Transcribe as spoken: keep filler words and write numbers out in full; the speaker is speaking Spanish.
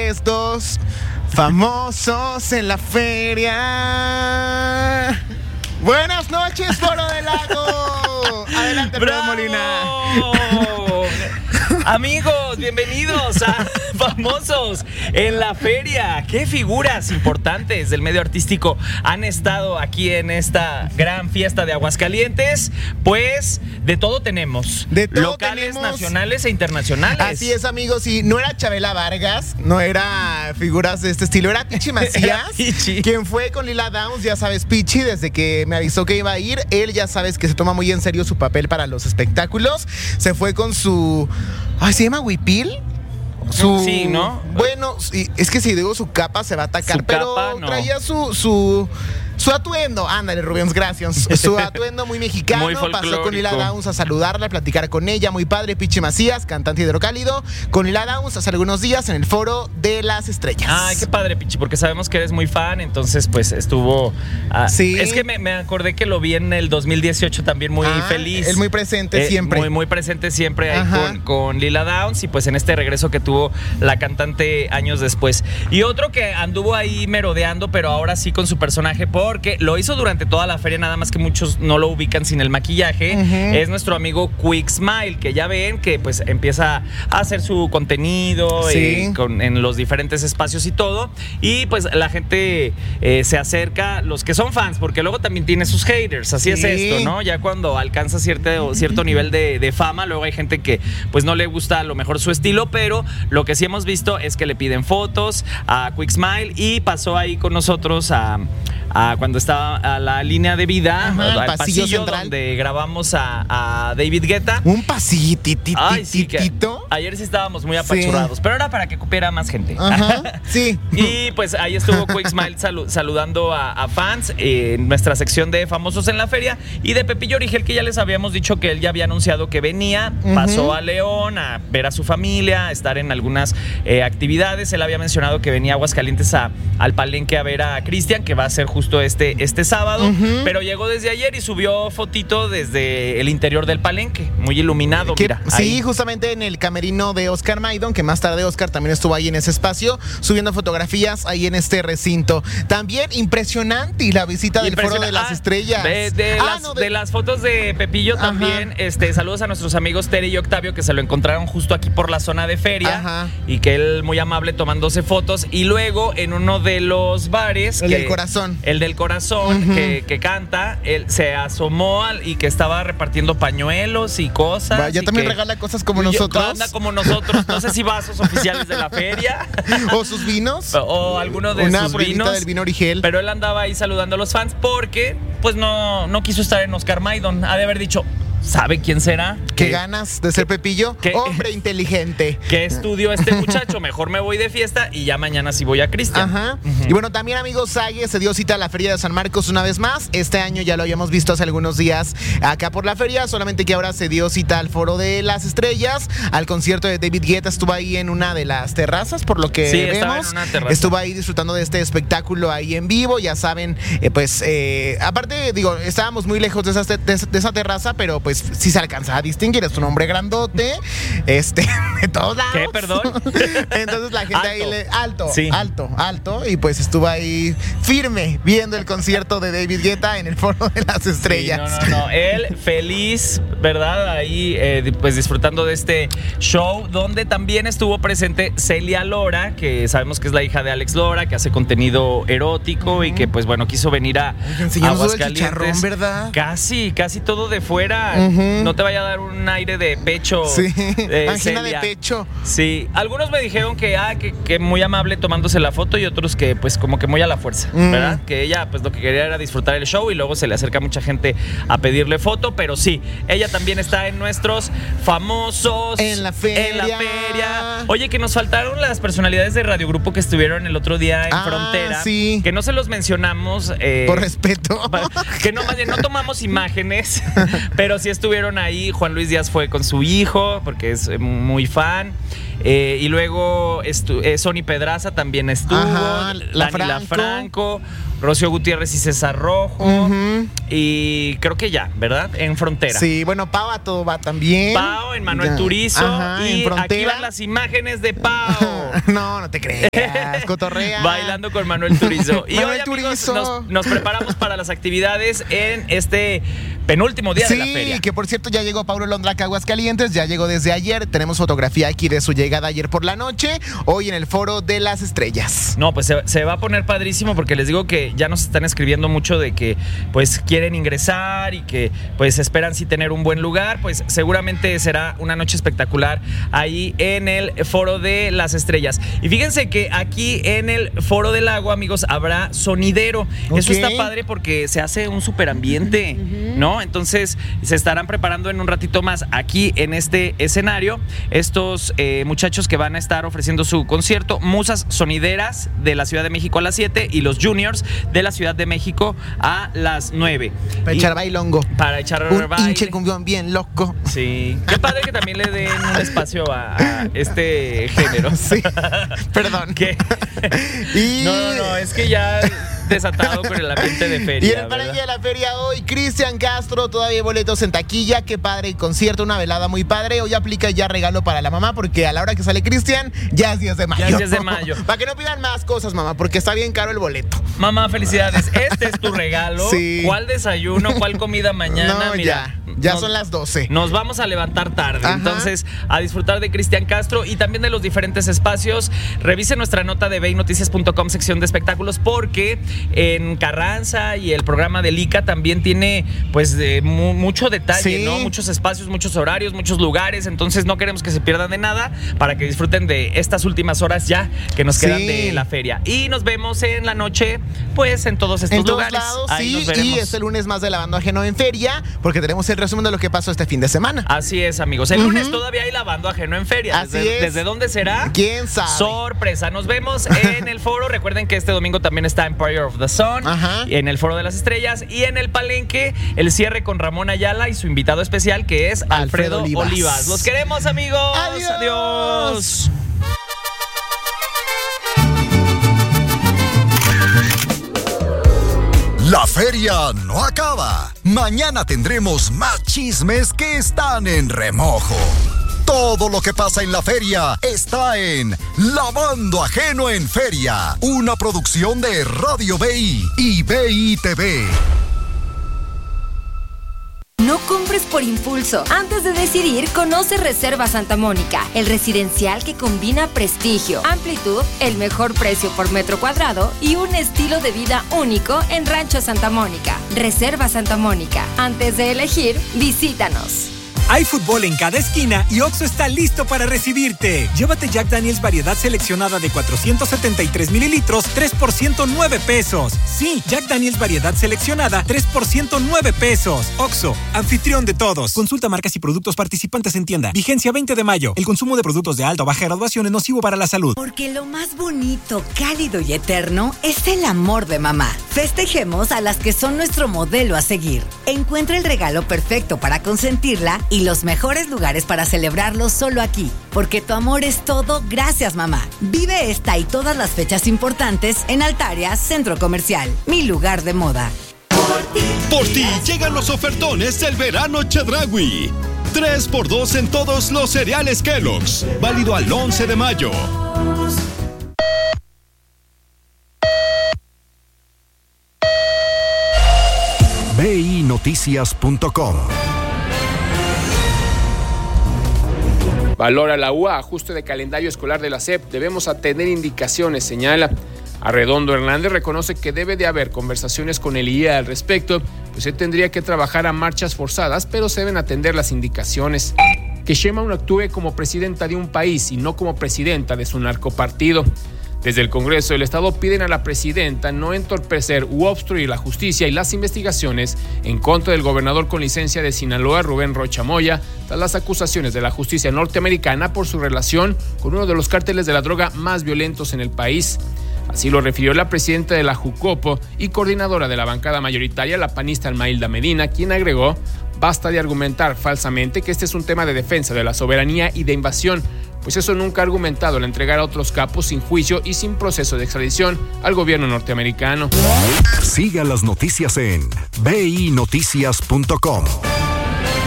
tres, dos. Famosos en la feria. Buenas noches, Foro del Lago. Adelante, Pedro Molina. Amigos, bienvenidos a Famosos en la Feria. ¿Qué figuras importantes del medio artístico han estado aquí en esta gran fiesta de Aguascalientes? Pues de todo tenemos. De todo locales, tenemos. Nacionales e internacionales. Así es, amigos. Y no era Chabela Vargas, no era figuras de este estilo, era Pichi Macías, Pichi. quien fue con Lila Downs. Ya sabes, Pichi, desde que me avisó que iba a ir, él ya sabes que se toma muy en serio su papel para los espectáculos. Se fue con su... Ay, ¿se llama Huipil? Su, sí, ¿no? Bueno, es que si digo su capa se va a atacar, su pero capa, no. traía su, su, su atuendo. Ándale, Rubens, gracias. Su atuendo muy mexicano. Muy pasó con Lila Downs a saludarla, a platicar con ella. Muy padre, Pichi Macías, cantante hidrocálido. Con Lila Downs hace algunos días en el Foro de las Estrellas. Ay, qué padre, Pichi, porque sabemos que eres muy fan, entonces pues estuvo... Uh, sí. Es que me, me acordé que lo vi en el dos mil dieciocho también muy ah, feliz. Él muy presente eh, siempre. Muy, muy presente siempre ahí con, con Lila Downs y pues en este regreso que tuvo la cantante años después. Y otro que anduvo ahí merodeando, pero ahora sí con su personaje, porque lo hizo durante toda la feria, nada más que muchos no lo ubican sin el maquillaje, uh-huh. es nuestro amigo Quick Smile, que ya ven que pues empieza a hacer su contenido sí. eh, con, en los diferentes espacios y todo, y pues la gente eh, se acerca, los que son fans, porque luego también tiene sus haters, así sí. es esto, ¿no? Ya cuando alcanza cierto, cierto nivel de, de fama, luego hay gente que pues no le gusta a lo mejor su estilo, pero lo que sí hemos visto es que le piden fotos a Quick Smile y pasó ahí con nosotros a, a cuando estaba a la línea de vida, ajá, al pasillo, pasillo central, donde grabamos a, a David Guetta. Un pasillititito. Ay, sí, ayer sí estábamos muy apachurrados, sí. pero era para que cupiera más gente. Ajá, sí. Y pues ahí estuvo Quick Smile salu- saludando a, a fans en nuestra sección de Famosos en la Feria, y de Pepillo Origel, que ya les habíamos dicho que él ya había anunciado que venía, uh-huh. pasó a León a ver a su familia, a estar en algunas eh, actividades. Él había mencionado que venía a Aguascalientes a, al Palenque a ver a Cristian, que va a ser justo este, este sábado, uh-huh. pero llegó desde ayer y subió fotito desde el interior del Palenque, muy iluminado, que, mira. Sí, ahí. justamente en el camerino de Oscar Maidon, que más tarde Oscar también estuvo ahí en ese espacio, subiendo fotografías ahí en este recinto. También impresionante y la visita del Foro de las ah, Estrellas. De, de, ah, las, no, de... de las fotos de Pepillo Ajá. también, este, saludos a nuestros amigos Tere y Octavio, que se lo encontraron justo aquí por la zona de feria. Ajá. Y que él muy amable tomándose fotos, y luego en uno de los bares, el que, del corazón, el del corazón, uh-huh. que, que canta, él se asomó al, y que estaba repartiendo pañuelos y cosas. Va, ya y también que, regala cosas como nosotros. Anda como nosotros, no sé si vasos oficiales de la feria o sus vinos o, o alguno de una sus vinos del vino Origel, pero él andaba ahí saludando a los fans porque pues no, no quiso estar en Oscar Maidon. Ha de haber dicho, ¿sabe quién será? ¿Qué ¿Qué ganas de ser ¿Qué, Pepillo? ¿qué, Hombre inteligente. ¿Qué estudió este muchacho? Mejor me voy de fiesta y ya mañana sí voy a Cristian. Ajá. Uh-huh. Y bueno, también, amigos, Sague se dio cita a la Feria de San Marcos una vez más. Este año ya lo habíamos visto hace algunos días acá por la feria, solamente que ahora se dio cita al Foro de las Estrellas, al concierto de David Guetta. Estuvo ahí en una de las terrazas, por lo que sí, vemos. estaba en una terraza. Estuvo ahí disfrutando de este espectáculo ahí en vivo. Ya saben, eh, pues, eh, aparte, digo, estábamos muy lejos de esa, de, de esa terraza, pero pues sí se alcanza a distinguir. Es un hombre grandote, este, de todos lados. ¿Qué? Perdón. Entonces la gente alto. ahí le. Alto, sí. alto, alto. Y pues estuvo ahí firme viendo el concierto de David Guetta en el Foro de las Estrellas. Sí, no, no, no. Él feliz, ¿verdad? Ahí, eh, pues disfrutando de este show, donde también estuvo presente Celia Lora, que sabemos que es la hija de Alex Lora, que hace contenido erótico uh-huh. y que, pues bueno, quiso venir a Aguascalientes. El chicharrón, ¿verdad? Casi, casi todo de fuera. Uh-huh. No te vaya a dar un aire de pecho. Sí, eh, angina Celia. de pecho. Sí, algunos me dijeron que, ah, que, que muy amable tomándose la foto, y otros que pues como que muy a la fuerza, uh-huh. ¿verdad? Que ella pues lo que quería era disfrutar el show, y luego se le acerca mucha gente a pedirle foto, pero sí, ella también está en nuestros famosos en la feria. En la feria. Oye, que nos faltaron las personalidades de Radio Grupo que estuvieron el otro día en ah, Frontera, sí. que no se los mencionamos eh, por respeto, que no, más bien no tomamos imágenes, pero sí estuvieron ahí. Juan Luis Díaz fue con su hijo porque es muy fan. Eh, y luego estu- eh, Sony Pedraza también estuvo. Ajá, la Daniela Franco. Franco, Rocío Gutiérrez y César Rojo. Uh-huh. Y creo que ya, ¿verdad? En Frontera. Sí, bueno, Pau a todo va también. Pau en Manuel ya. Turizo. Ajá, y en Frontera. Aquí van las imágenes de Pau. No, no te creas, cotorrea. Bailando con Manuel Turizo. Y Manuel hoy, amigos, Turizo. nos, nos preparamos para las actividades en este penúltimo día sí, de la feria. Sí, que por cierto ya llegó Paulo Londraca a Aguascalientes, ya llegó desde ayer. Tenemos fotografía aquí de su llegada ayer por la noche, hoy en el Foro de las Estrellas. No, pues se, se va a poner padrísimo porque les digo que ya nos están escribiendo mucho de que pues quieren ingresar y que pues esperan sí tener un buen lugar. Pues seguramente será una noche espectacular ahí en el Foro de las Estrellas. Y fíjense que aquí en el Foro del Agua, amigos, habrá sonidero. Okay. Eso está padre porque se hace un super ambiente, uh-huh. ¿no? Entonces se estarán preparando en un ratito más aquí en este escenario estos eh, muchachos que van a estar ofreciendo su concierto, Musas Sonideras de la Ciudad de México a las siete y los Juniors de la Ciudad de México a las nueve. Para y echar bailongo. Para echar un baile. hinche cumbión bien loco. Sí. Qué padre que también le den un espacio a, a este género. Sí. Perdón. ¿Qué? Y... No, no, no, es que ya desatado con el ambiente de feria. Y en el palenque de la feria hoy, Cristian Castro, todavía hay boletos en taquilla, qué padre concierto, una velada muy padre. Hoy aplica ya regalo para la mamá, porque a la hora que sale Cristian, ya es diez de mayo. Ya es diez de mayo. Para que no pidan más cosas, mamá, porque está bien caro el boleto. Mamá, felicidades. Este es tu regalo. Sí. ¿Cuál desayuno? ¿Cuál comida mañana? No, Mira, ya. Ya nos, son las doce. Nos vamos a levantar tarde. Ajá. Entonces, a disfrutar de Cristian Castro y también de los diferentes espacios. Revise nuestra nota de ve i noticias punto com, sección de espectáculos, porque en Carranza y el programa de Lica también tiene pues de mu- mucho detalle, sí. ¿no? Muchos espacios, muchos horarios, muchos lugares. Entonces no queremos que se pierdan de nada para que disfruten de estas últimas horas ya que nos quedan sí. de la feria. Y nos vemos en la noche, pues en todos estos en todos lugares. Lados, Ahí sí, nos veremos. Y este lunes más de Lavando Ajeno en feria, porque tenemos el resumen de lo que pasó este fin de semana. Así es, amigos. El uh-huh. lunes todavía hay Lavando Ajeno en feria. Así ¿Desde, es. ¿Desde dónde será? ¿Quién sabe? Sorpresa. Nos vemos en el foro. Recuerden que este domingo también está Empire of the Sun. Ajá. En el Foro de las Estrellas. Y en el Palenque, el cierre con Ramón Ayala y su invitado especial, que es Alfredo, Alfredo Olivas. Olivas. Los queremos, amigos. Adiós. Adiós. La feria no acaba. Mañana tendremos más chismes que están en remojo. Todo lo que pasa en la feria está en Lavando Ajeno en Feria, una producción de Radio B I y B I T V. No compres por impulso. Antes de decidir, conoce Reserva Santa Mónica, el residencial que combina prestigio, amplitud, el mejor precio por metro cuadrado y un estilo de vida único en Rancho Santa Mónica. Reserva Santa Mónica. Antes de elegir, visítanos. Hay fútbol en cada esquina y Oxxo está listo para recibirte. Llévate Jack Daniel's variedad seleccionada de cuatrocientos setenta y tres mililitros, tres por ciento nueve pesos. Sí, Jack Daniel's variedad seleccionada, tres por ciento nueve pesos. Oxxo, anfitrión de todos. Consulta marcas y productos participantes en tienda. Vigencia veinte de mayo. El consumo de productos de alta o baja graduación es nocivo para la salud. Porque lo más bonito, cálido y eterno es el amor de mamá. Festejemos a las que son nuestro modelo a seguir. Encuentra el regalo perfecto para consentirla y los mejores lugares para celebrarlo solo aquí, porque tu amor es todo gracias, mamá. Vive esta y todas las fechas importantes en Altaria Centro Comercial, mi lugar de moda. Por ti, Por ti llegan los ofertones del verano Chedraui. tres por dos en todos los cereales Kellogg's. Válido al once de mayo. ve i noticias punto com. Valora la U A, ajuste de calendario escolar de la S E P. Debemos atender indicaciones, señala. Arredondo Hernández reconoce que debe de haber conversaciones con el I E al respecto, pues se tendría que trabajar a marchas forzadas, pero se deben atender las indicaciones. Que Sheinbaum actúe como presidenta de un país y no como presidenta de su narcopartido. Desde el Congreso del Estado piden a la presidenta no entorpecer u obstruir la justicia y las investigaciones en contra del gobernador con licencia de Sinaloa, Rubén Rocha Moya, tras las acusaciones de la justicia norteamericana por su relación con uno de los cárteles de la droga más violentos en el país. Así lo refirió la presidenta de la Jucopo y coordinadora de la bancada mayoritaria, la panista Almailda Medina, quien agregó: basta de argumentar falsamente que este es un tema de defensa de la soberanía y de invasión, pues eso nunca ha argumentado el entregar a otros capos sin juicio y sin proceso de extradición al gobierno norteamericano. Siga las noticias en ve i noticias punto com.